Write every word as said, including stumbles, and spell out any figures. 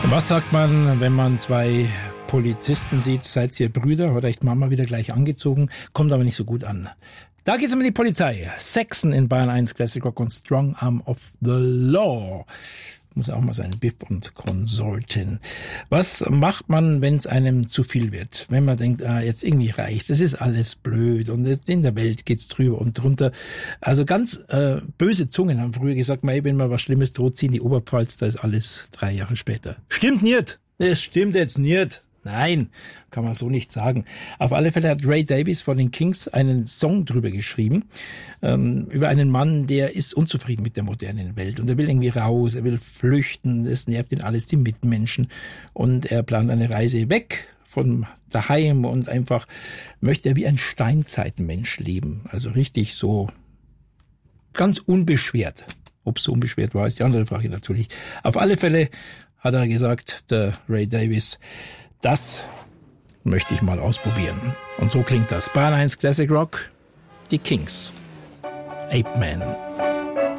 Was sagt man, wenn man zwei Polizisten sieht? Seid ihr Brüder oder echt Mama wieder gleich angezogen? Kommt aber nicht so gut an. Da geht's um die Polizei. Saxon in Bayern eins Classic Rock und Strong Arm of the Law. Muss auch mal sein, Biff und Konsorten. Was macht man, wenn es einem zu viel wird? Wenn man denkt, ah, jetzt irgendwie reicht, das ist alles blöd und in der Welt geht's drüber und drunter. Also ganz äh, böse Zungen haben früher gesagt, mei, wenn mal was Schlimmes droht, ziehen die Oberpfalz, da ist alles drei Jahre später. Stimmt nicht! Das stimmt jetzt nicht! Nein, kann man so nicht sagen. Auf alle Fälle hat Ray Davies von den Kings einen Song drüber geschrieben, ähm, über einen Mann, der ist unzufrieden mit der modernen Welt und er will irgendwie raus, er will flüchten, es nervt ihn alles, die Mitmenschen, und er plant eine Reise weg von daheim und einfach möchte er wie ein Steinzeitmensch leben, also richtig so ganz unbeschwert. Ob es so unbeschwert war, ist die andere Frage natürlich. Auf alle Fälle hat er gesagt, der Ray Davies, das möchte ich mal ausprobieren. Und so klingt das. Bayern eins Classic Rock, die Kings. Ape Man.